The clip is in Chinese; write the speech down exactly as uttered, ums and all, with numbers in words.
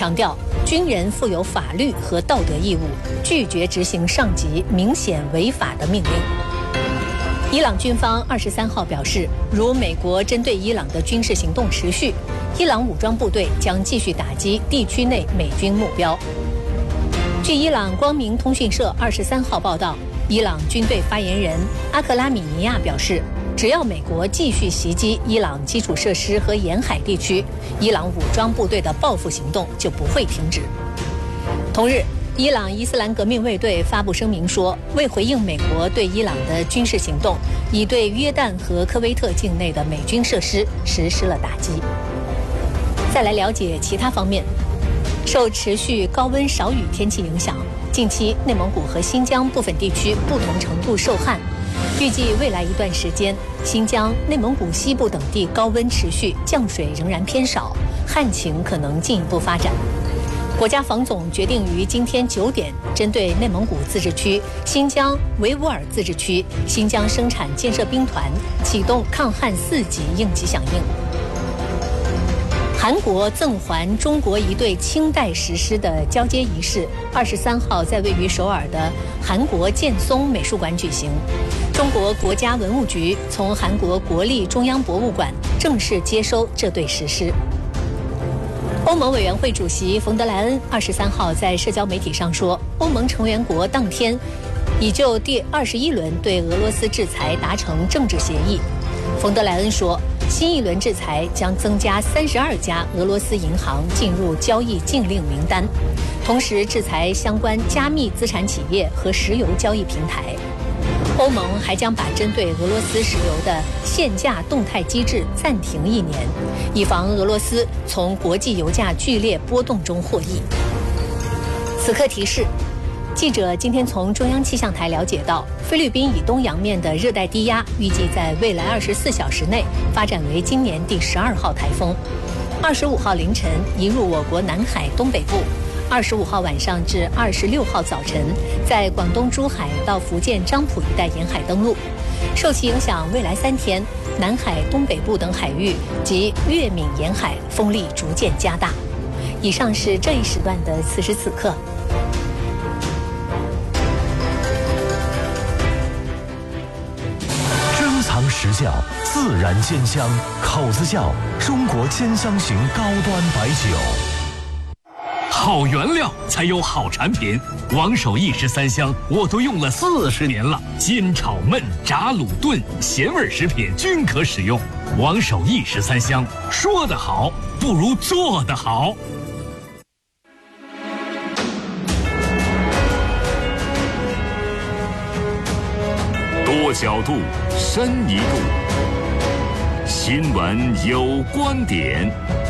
强调军人负有法律和道德义务，拒绝执行上级明显违法的命令。伊朗军方二十三号表示，如美国针对伊朗的军事行动持续，伊朗武装部队将继续打击地区内美军目标。据伊朗光明通讯社二十三号报道，伊朗军队发言人阿克拉米尼亚表示，只要美国继续袭击伊朗基础设施和沿海地区，伊朗武装部队的报复行动就不会停止。同日，伊朗伊斯兰革命卫队发布声明说，为回应美国对伊朗的军事行动，已对约旦和科威特境内的美军设施实施了打击。再来了解其他方面，受持续高温少雨天气影响，近期内蒙古和新疆部分地区不同程度受旱。预计未来一段时间，新疆、内蒙古西部等地高温持续，降水仍然偏少，旱情可能进一步发展。国家防总决定于今天九点，针对内蒙古自治区、新疆维吾尔自治区、新疆生产建设兵团启动抗旱四级应急响应。韩国赠还中国一对清代石狮的交接仪式，二十三号在位于首尔的韩国建松美术馆举行。中国国家文物局从韩国国立中央博物馆正式接收这对石狮。欧盟委员会主席冯德莱恩二十三号在社交媒体上说，欧盟成员国当天已就第二十一轮对俄罗斯制裁达成政治协议。冯德莱恩说，新一轮制裁将增加三十二家俄罗斯银行进入交易禁令名单，同时制裁相关加密资产企业和石油交易平台。欧盟还将把针对俄罗斯石油的限价动态机制暂停一年，以防俄罗斯从国际油价剧烈波动中获益。此刻提示，记者今天从中央气象台了解到，菲律宾以东洋面的热带低压预计在未来二十四小时内发展为今年第十二号台风，二十五号凌晨移入我国南海东北部，二十五号晚上至二十六号早晨在广东珠海到福建漳浦一带沿海登陆。受其影响，未来三天南海东北部等海域及粤闽沿海风力逐渐加大。以上是这一时段的此时此刻。 珍藏实窖，自然鲜香，口子窖中国鲜香型高端白酒。 好原料才有好产品，王守义十三香我都用了四十年了，煎炒焖炸卤炖咸味食品均可使用。王守义十三香，说得好不如做得好。多角度，深一度，新闻有观点。